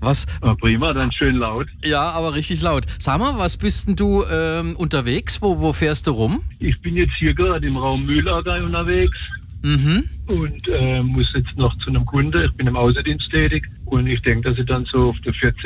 Was? Prima, dann schön laut. Ja, aber richtig laut. Sag mal, was bist denn du unterwegs? Wo fährst du rum? Ich bin jetzt hier gerade im Raum Mühlacker unterwegs. Mhm. Und muss jetzt noch zu einem Kunde. Ich bin im Außendienst tätig und ich denke, dass ich dann so auf der 14